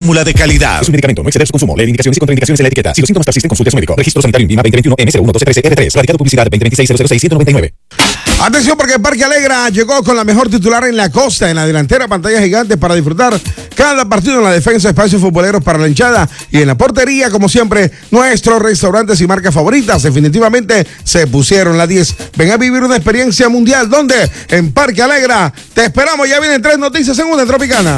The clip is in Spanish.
fórmula de calidad. Es un medicamento, no exceder su consumo. Lee indicaciones y contraindicaciones en la etiqueta. Si los síntomas persisten, consulte a su médico. Registro sanitario INVIMA 2021 M011213R3. Radicado publicidad 2026-006-199. Atención porque el Parque Alegra llegó con la mejor titular en la costa, en la delantera, pantalla gigante para disfrutar cada partido, en la defensa, espacios futboleros para la hinchada y en la portería, como siempre, nuestros restaurantes y marcas favoritas. Definitivamente se pusieron la 10. Ven a vivir una experiencia mundial. ¿Dónde? En Parque Alegra. Te esperamos. Ya vienen 3 noticias en una Tropicana.